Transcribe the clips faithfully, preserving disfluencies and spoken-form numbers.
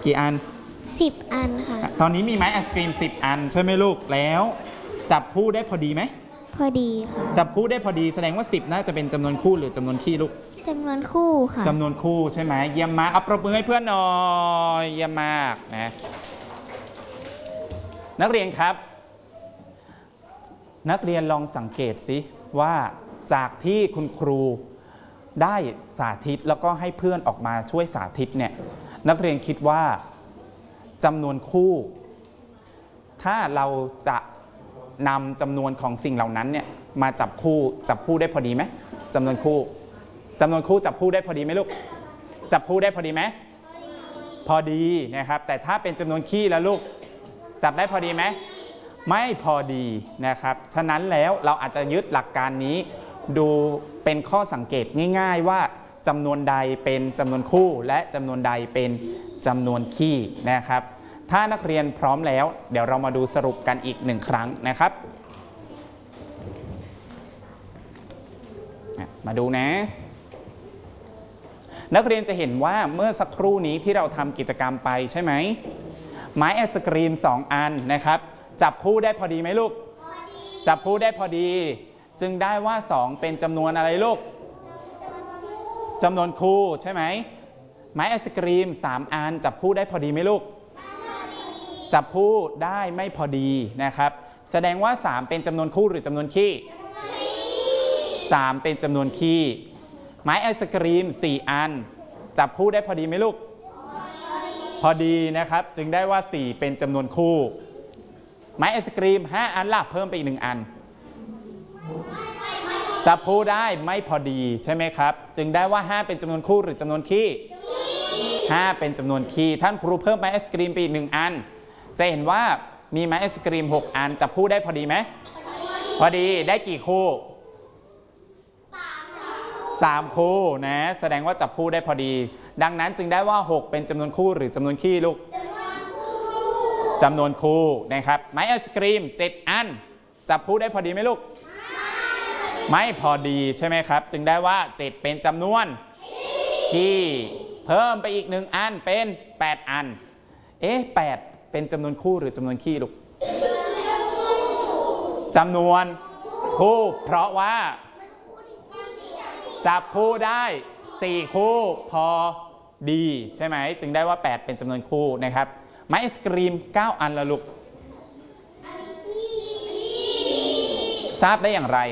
กี่อันสิบอันค่ะตอนนี้มีไม้ไอศกรีมสิบอันใช่ไหมลูกแล้วจับคู่ได้พอดีไหมพอดีค่ะจับคู่ได้พอดีแสดงว่าสิบน่าจะเป็นจำนวนคู่หรือจำนวนคี่ลูกจำนวนคู่ค่ะจำนวนคู่ใช่ไหมเยี่ยมมากเอาปรบมือให้เพื่อนหน่อยเยี่ยมมากนะนักเรียนครับนักเรียนลองสังเกตสิว่าจากที่คุณครูได้สาธิตแล้วก็ให้เพื่อนออกมาช่วยสาธิตเนี่ยนักเรียนคิดว่าจำนวนคู่ถ้าเราจะนำจำนวนของสิ่งเหล่านั้นเนี่ยมาจับคู่จับคู่ได้พอดีไหมจำนวนคู่จำนวนคู่จับคู่ได้พอดีไหมลูกจับคู่ได้พอดีไหมพอดีนะครับแต่ถ้าเป็นจำนวนคี่แล้วลูกจับได้พอดีไหมไม่พอดีนะครับฉะนั้นแล้วเราอาจจะยึดหลักการนี้ดูเป็นข้อสังเกตง่ายๆว่าจำนวนใดเป็นจำนวนคู่และจำนวนใดเป็นจำนวนคี่นะครับถ้านักเรียนพร้อมแล้วเดี๋ยวเรามาดูสรุปกันอีกหนึ่งครั้งนะครับมาดูนะนักเรียนจะเห็นว่าเมื่อสักครู่นี้ที่เราทำกิจกรรมไปใช่ไหมไม้ไอศกรีมสองอันนะครับจับคู่ได้พอดีไหมลูกจับคู่ได้พอดีจึงได้ว่าสองเป็นจำนวนอะไรลูกจำนวนคู่ใช่ไหมไม้ไอศกรีมสามอันจับคู่ได้พอดีไหมลูกจับคู่ได้ไม่พอดีนะครับแสดงว่าสามเป็นจำนวนคู่หรือจำนวนคี่สามเป็นจำนวนคี่ไม้ไอศกรีมสี่อันจับคู่ได้พอดีไหมลูกพอดีนะครับจึงได้ว่าสี่เป็นจำนวนคู่ไม้ไอศกรีมห้าอันล่ะเพิ่มไปอีกหนึ่งอันจับคู่ได้ไม่พอดีใช่ไหมครับจึงได้ว่าห้าเป็นจำนวนคู่หรือจำนวนคี่ห้าเป็นจำนวนคี่ท่านครูเพิ่มไม้ไอศกรีมไปอีกหนึ่งอันจะเห็นว่ามีไม้ไอศกรีมหกอันจับคู่ได้พอดีไหมพอดีได้กี่คู่สามคู่นะแสดงว่าจับคู่ได้พอดีดังนั้นจึงได้ว่าหกเป็นจำนวนคู่หรือจำนวนคี่ลูกจำนวนคู่นะครับไม้ไอศกรีมเจ็ดอันจับคู่ได้พอดีไหมลูกไม่พอดีใช่ไหมครับจึงได้ว่าเจ็ดเป็นจำนวนคี่เพิ่มไปอีกหนึ่งอันเป็นแปดอันเอ๊ะแปดเป็นจำนวนคู่หรือจำนวนคี่ลูกจำนวนคู่เพราะว่าจับคู่ได้สี่คู่พอดีใช่ไหมจึงได้ว่าแปดเป็นจำนวนคู่นะครับไม้ไอศกรีมเก้าอันละลูกทราบได้อย่างไร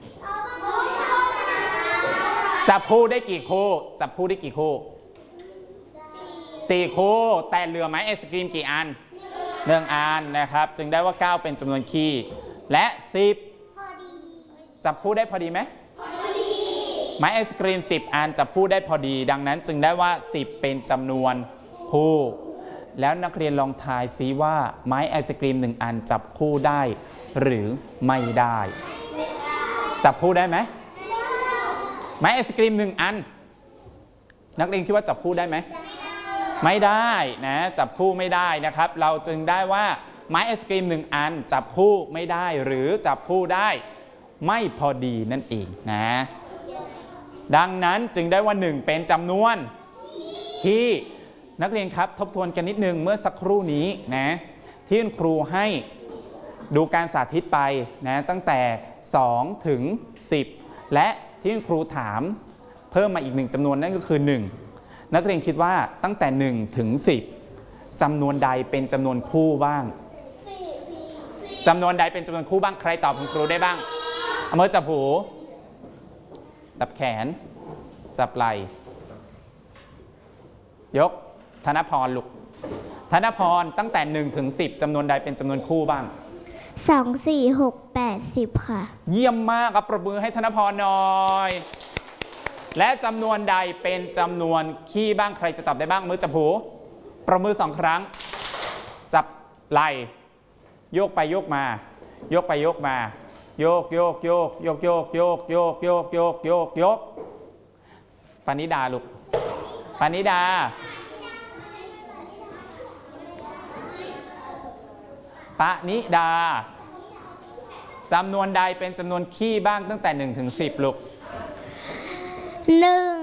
จับคู่ได้กี่คู่จับคู่ได้กี่คู่สี่คู่แต่เหลือไม้ไอศกรีมกี่อันหนึ่งอันนะครับจึงได้ว่าเก้าเป็นจำนวนคี่และสิบจับคู่ได้พอดีไหมไม้ไอศกรีมสิบอันจับคู่ได้พอดีดังนั้นจึงได้ว่าสิบเป็นจำนวนคู่แล้วนักเรียนลองทายซิว่าไม้ไอศกรีมหนึ่งอันจับคู่ได้หรือไม่ได้จับคู่ได้ไหมไม้ไอศกรีมหนึ่งอันนักเรียนคิดว่าจับคู่ได้ไหมไม่ได้นะจับคู่ไม่ได้นะครับเราจึงได้ว่าไม้ไอศกรีมหนึ่งอันจับคู่ไม่ได้หรือจับคู่ได้ไม่พอดีนั่นเองนะดังนั้นจึงได้ว่าหนึ่งเป็นจำนวนที่นักเรียนครับทบทวนกันนิดนึงเมื่อสักครู่นี้นะที่คุณครูให้ดูการสาธิตไปนะตั้งแต่สองถึงสิบและที่คุณครูถามเพิ่มมาอีกหนึ่งจำนวนนั่นก็คือหนึ่งนักเรียนคิดว่าตั้งแต่หนึ่งถึงสิบจำนวนใดเป็นจำนวนคู่บ้างจำนวนใดเป็นจำนวนคู่บ้างใครตอบคุณครูได้บ้างเอามือจับหูจับแขนจับไหล่ยกธนพรลูกธนพรตั้งแต่หนึ่งถึงสิบจำนวนใดเป็นจำนวนคู่บ้างสอง สี่ หก แปด สิบค่ะเยี่ยมมากครับปรบมือให้ธนพรหน่อยและจำนวนใดเป็นจำนวนคี่บ้างใครจะตอบได้บ้างมือจับหูประมือสองครั้งจับไหล่โยกไปโยกมาโยกไปโยกมาโยกโยกโยกโยกโยกโยกโยกโยกโยกโยกโยกปานิดาลูกปานิดาปานิดาจำนวนใดเป็นจำนวนคี่บ้างตั้งแต่หนึ่งถึงสิบลูกหนึ่ง